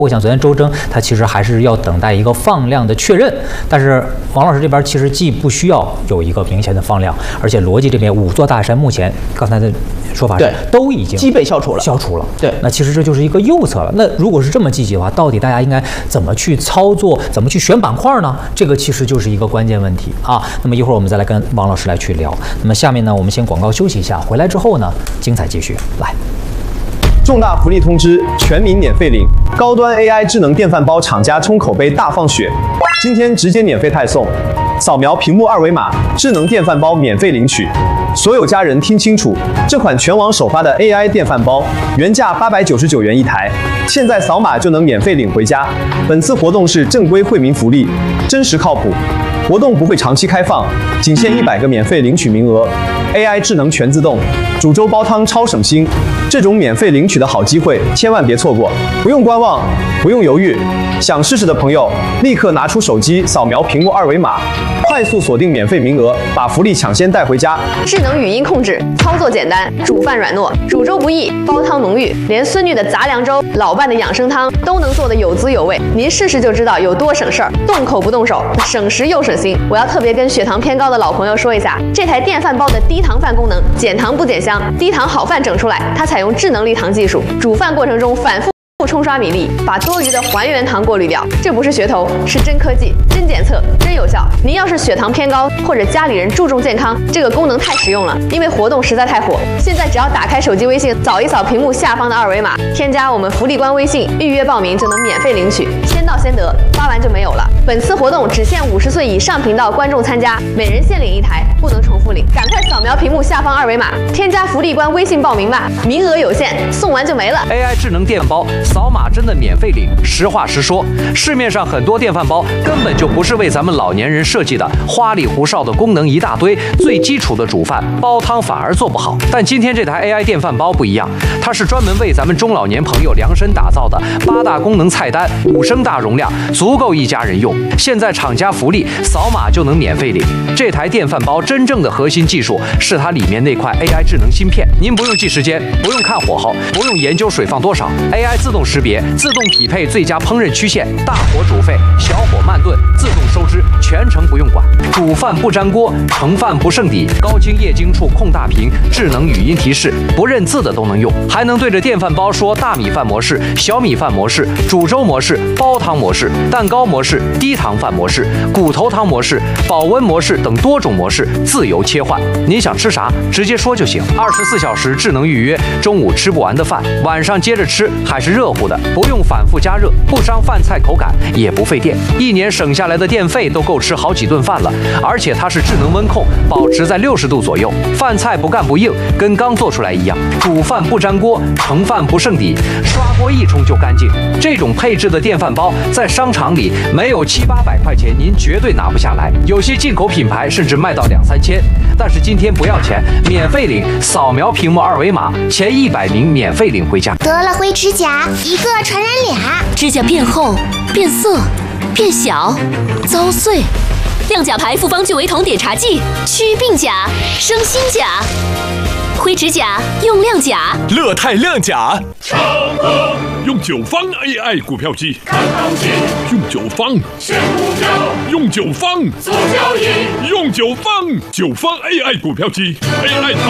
我想昨天周征他其实还是要等待一个放量的确认，但是王老师这边其实既不需要有一个明显的放量，而且逻辑这边5座大山目前刚才的说法是都已经基本消除了。对， 那其实这就是一个右侧了。那如果是这么积极的话，到底大家应该怎么去操作，怎么去选板块呢？这个其实就是一个关键问题啊。那么一会儿我们再来跟王老师来去聊。那么下面呢，我们先广告休息一下，回来之后呢，精彩继续来。 重大福利通知，全民免费领高端 AI 智能电饭煲厂家冲口碑大放血，今天直接免费派送，扫描屏幕2维码，智能电饭煲免费领取。所有家人听清楚，这款全网首发的 AI 电饭煲，原价899元一台，现在扫码就能免费领回家。本次活动是正规惠民福利，真实靠谱，活动不会长期开放，仅限100个免费领取名额。AI 智能全自动，煮粥煲汤超省心，这种免费领取的好机会，千万别错过！不用观望，不用犹豫，想试试的朋友，立刻拿出手机扫描屏幕2维码，快速锁定免费名额，把福利抢先带回家。 智能语音控制，操作简单，煮饭软糯，煮粥不易，煲汤浓郁，连孙女的杂粮粥、老伴的养生汤都能做得有滋有味。您试试就知道有多省事儿，动口不动手，省时又省心。我要特别跟血糖偏高的老朋友说一下，这台电饭煲的低糖饭功能，减糖不减香，低糖好饭整出来。它采用智能离糖技术，煮饭过程中反复冲刷米粒，把多余的还原糖过滤掉。这不是噱头，是真科技、真检测、真有效。您要是血糖偏高，或者家里人注重健康，这个功能太实用了，因为活动实在太火。现在只要打开手机微信，扫一扫屏幕下方的2维码，添加我们福利官微信，预约报名就能免费领取，先到先得，发完就没有了。本次活动只限50岁以上频道观众参加，每人限领1台，不能重复领。赶快扫描屏幕下方2维码，添加福利官微信报名吧，名额有限，送完就没了。 AI 智能电饭煲，扫码真的免费领。实话实说，市面上很多电饭煲根本就不是为咱们老年人设计的，花里胡哨的功能一大堆，最基础的煮饭煲汤反而做不好。但今天这台 AI 电饭煲不一样，它是专门为咱们中老年朋友量身打造的，8大功能菜单，5升大容量，足够一家人用。现在厂家福利，扫码就能免费领。这台电饭煲真正的核心技术是它里面那块 AI 智能芯片，您不用记时间，不用看火候，不用研究水放多少 ，AI 自动识别，自动匹配最佳烹饪曲线，大火煮沸，小火慢炖，自动收汁，全程不用管。煮饭不粘锅，盛饭不剩底，高清液晶触控大屏，智能语音提示，不认字的都能用，还能对着电饭煲说大米饭模式、小米饭模式、煮粥模式、煲汤模式、蛋糕模式、低糖饭模式、骨头汤模式、保温模式等多种模式自由切换。您想吃啥，直接说就行。24小时智能预约，中午吃不完的饭，晚上接着吃还是热乎的，不用反复加热，不伤饭菜口感，也不费电。1年省下来的电费都够吃好几顿饭了。而且它是智能温控，保持在60度左右，饭菜不干不硬，跟刚做出来一样。煮饭不粘锅，盛饭不剩底，刷锅一冲就干净。这种配置的电饭煲在商场里没有700-800块钱，您绝对拿不下来。有些进口品牌甚至卖到2-3千。但是今天不要钱，免费领，扫描屏幕2维码，前100名免费领回家。 得了灰指甲，一个传染俩， 指甲变厚、变色、变小、遭碎。亮甲牌复方聚维酮点茶剂，祛病甲、生新甲。灰指甲用亮甲， 乐泰亮甲。用9方 AI 股票机，看行情；用9方选股票，用9方做交易；用9方9方 AI 股票机 ，AI